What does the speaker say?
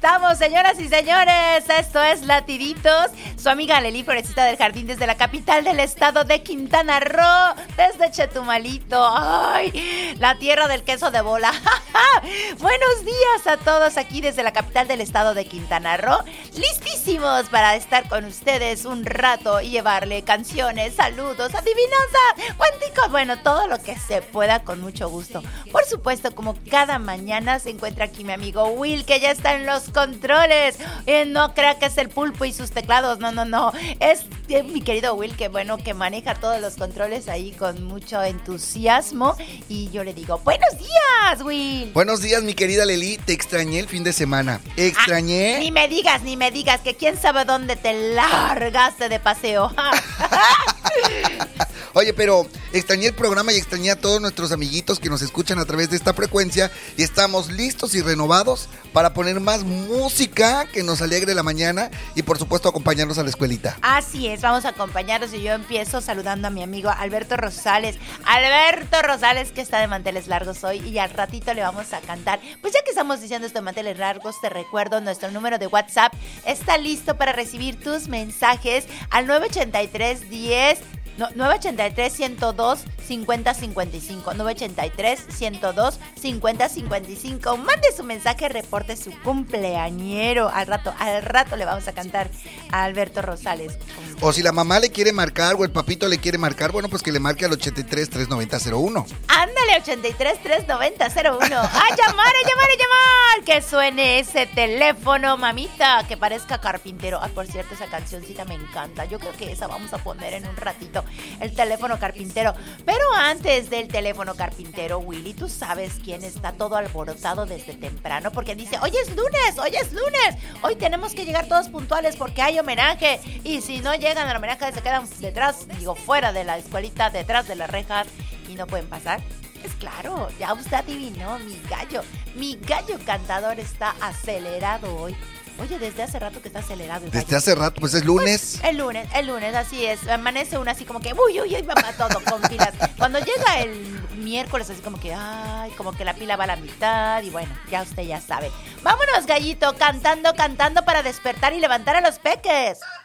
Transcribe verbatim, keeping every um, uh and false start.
estamos, señoras y señores. Esto es Latiditos. Su amiga Leli, florecita del jardín, desde la capital del estado de Quintana Roo, desde Chetumalito. ¡Ay! La tierra del queso de bola. Buenos días a todos aquí desde la capital del estado de Quintana Roo. Listísimos para estar con ustedes un rato y llevarle canciones, saludos, adivinanzas, cuenticos. Bueno, todo lo que se pueda con mucho gusto. Por supuesto, como cada mañana se encuentra aquí mi amigo Will, que ya está en los controles. Eh, no crea que es el pulpo y sus teclados, no, no, no. Es eh, mi querido Will, que bueno, que maneja todos los controles ahí con mucho entusiasmo. Y yo le digo, buenos días, Will. Buenos días, mi querida Leli. Te extrañé el fin de semana. Extrañé. Ah, ni me digas, ni me digas, que quién sabe dónde te largaste de paseo. Oye, pero extrañé el programa y extrañé a todos nuestros amiguitos que nos escuchan a través de esta frecuencia y estamos listos y renovados para poner más música que nos alegre la mañana y por supuesto acompañarnos a la escuelita. Así es, vamos a acompañarnos y yo empiezo saludando a mi amigo Alberto Rosales. Alberto Rosales, que está de manteles largos hoy, y al ratito le vamos a cantar. Pues ya que estamos diciendo esto de manteles largos, te recuerdo, nuestro número de WhatsApp está listo para recibir tus mensajes al nueve ochenta y tres diez. No, nueve ochenta y tres, ciento dos, cincuenta cincuenta y cinco. nueve ochenta y tres, ciento dos, cincuenta cincuenta y cinco. Mande su mensaje, reporte su cumpleañero. Al rato, al rato le vamos a cantar a Alberto Rosales. O si la mamá le quiere marcar o el papito le quiere marcar, bueno, pues que le marque al ochenta y tres, trescientos noventa, cero uno. Ándale, ochenta y tres, trescientos noventa, cero uno. ¡A llamar, a llamar, a llamar! Que suene ese teléfono, mamita, que parezca carpintero. Ah, por cierto, esa cancioncita me encanta. Yo creo que esa vamos a poner en un ratito. El teléfono carpintero. Pero antes del teléfono carpintero, Willy, tú sabes quién está todo alborotado desde temprano, porque dice, hoy es lunes, hoy es lunes, hoy tenemos que llegar todos puntuales porque hay homenaje, y si no llegan al homenaje se quedan detrás, digo, fuera de la escuelita, detrás de las rejas, y no pueden pasar. Es claro, ya usted adivinó, mi gallo, mi gallo cantador está acelerado hoy. Oye, desde hace rato que está acelerado. Desde hace rato, pues es lunes. Pues, el lunes, el lunes, así es. Amanece uno así como que, uy, uy, uy, papá, todo con pilas. Cuando llega el miércoles, así como que, ay, como que la pila va a la mitad. Y bueno, ya usted ya sabe. Vámonos, gallito, cantando, cantando para despertar y levantar a los peques.